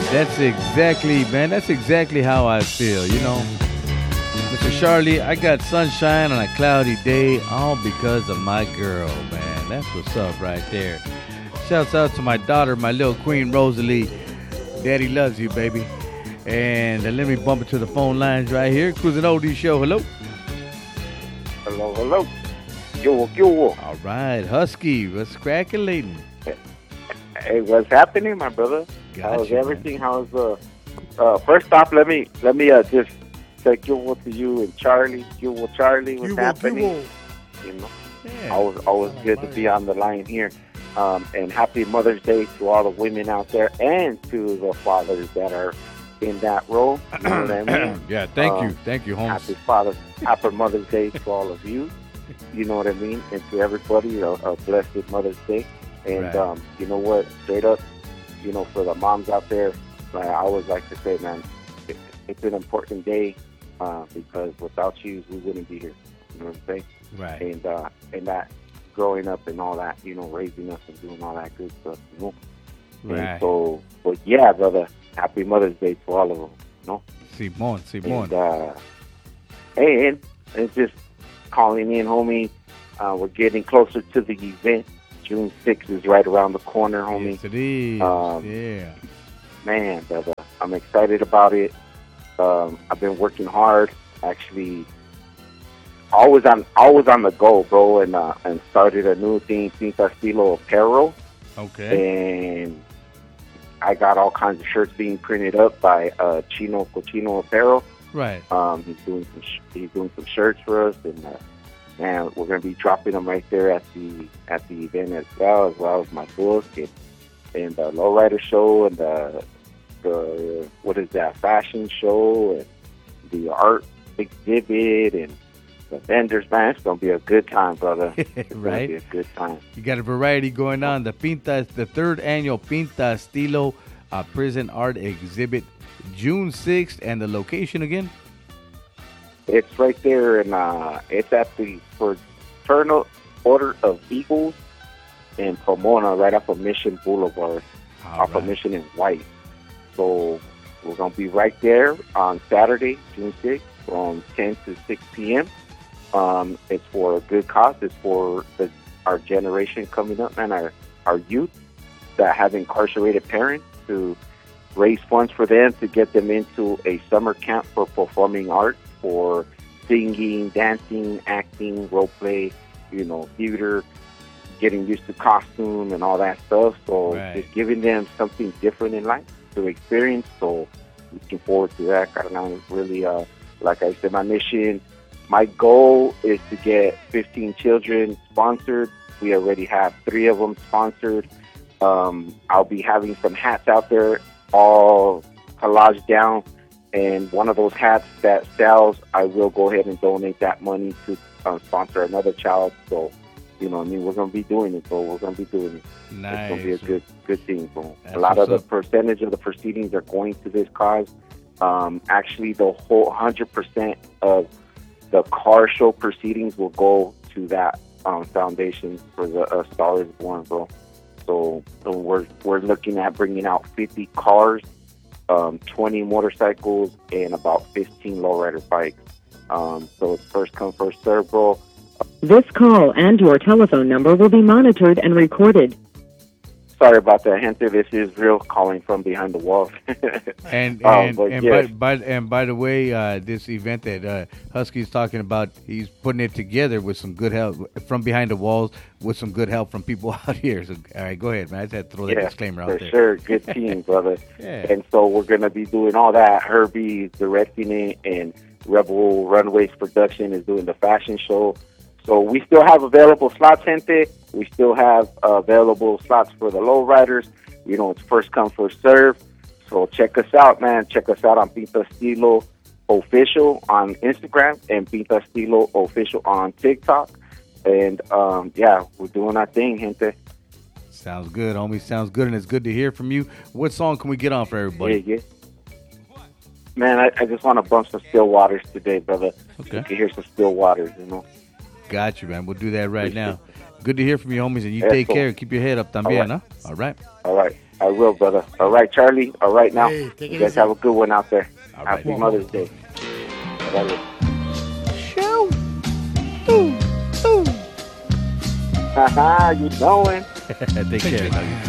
That's exactly, man. That's exactly how I feel. Mr. Charlie, I got sunshine on a cloudy day, all because of my girl, man. That's what's up right there. Shouts out to my daughter, my little queen, Rosalie. Daddy loves you, baby. And let me bump it to the phone lines right here. Cruising Oldies Show. Hello. Hello, hello. Yo. All right, Husky. What's cracking? Hey, what's happening, my brother? Gotcha, How's everything? man. How's first off, let me just say yo to you and Charlie. Yo, Charlie, what's happening? You know, Yeah. always good to be on the line here. And happy Mother's Day to all the women out there and to the fathers that are in that role. You know what I mean? Yeah, thank you, Holmes. Happy Mother's Day to all of you. You know what I mean? And to everybody, a blessed Mother's Day. And Right. you know what? Straight up, for the moms out there, I always like to say, man, it's an important day because without you, we wouldn't be here. You know what I'm saying? Right. And that growing up and all that, raising us and doing all that good stuff, Right. And so, but yeah, brother, happy Mother's Day to all of them, Simon. And it's just calling in, homie. We're getting closer to the event. June 6th is right around the corner, homie. Yes, it is. Yeah. Man, brother, I'm excited about it. I've been working hard, actually. Always on the go, bro, and started a new thing, Pinta Estilo Apparel. Okay. And I got all kinds of shirts being printed up by Chino Cochino Apparel. Right. He's doing some shirts for us, and man, we're gonna be dropping them right there at the event as well as my book and the Lowrider show and the what is that fashion show and the art exhibit and the vendors. Man, it's gonna be a good time, brother. It's Right. gonna be a good time. You got a variety going on. The third annual Pinta Estilo Prison Art Exhibit, June 6th, and the location again? It's right there, and it's at the Fraternal Order of Eagles in Pomona, right off of Mission Boulevard, off of Mission and White. So we're going to be right there on Saturday, June 6th, from 10 to 6 p.m. It's for a good cause. It's for our generation coming up, and our youth that have incarcerated parents, to raise funds for them to get them into a summer camp for performing arts, for singing, dancing, acting, role play, theater, getting used to costume and all that stuff. So just giving them something different in life to experience. So looking forward to that. Carnal, really, like I said, my goal is to get 15 children sponsored. We already have 3 of them sponsored. I'll be having some hats out there all collaged down, and one of those hats that sells, I will go ahead and donate that money to sponsor another child. So, we're going to be doing it. So we're going to be doing it. Nice. It's going to be a good thing. So That's a lot of the what's up. percentage of the proceedings are going to this cause. Actually, the whole 100% of the car show proceedings will go to that foundation for the Star is Born, bro. So we're looking at bringing out 50 cars, 20 motorcycles, and about 15 lowrider bikes. So it's first come, first serve, bro. This call and your telephone number will be monitored and recorded. Sorry about that, gente. This is real calling from behind the wall. And yes. by the way, this event that Husky's talking about, he's putting it together with some good help from behind the walls, with some good help from people out here. So, all right, go ahead, man. I just had to throw that disclaimer out for there. sure. Good team, brother. Yeah. And so we're going to be doing all that. Herbie directing it, and Rebel Runways Production is doing the fashion show. So we still have available slots, gente. We still have available slots for the lowriders. It's first come, first serve. So check us out, man. Check us out on Pinta Estilo Official on Instagram and Pinta Estilo Official on TikTok. And, we're doing our thing, gente. Sounds good, homie. Sounds good, and it's good to hear from you. What song can we get on for everybody? Yeah. Man, I just want to bump some Still Waters today, brother. Okay. You can hear some Still Waters, Got you, man. We'll do that right now. Good to hear from you, homies, and you Yeah, take cool. care. Keep your head up también, All right. huh? All right. All right. I will, brother. All right, Charlie. All right, now. Hey, take it you guys easy. have a good one out there. All right. Happy Mother's Day. Whatever. Haha, you knowing. Take care.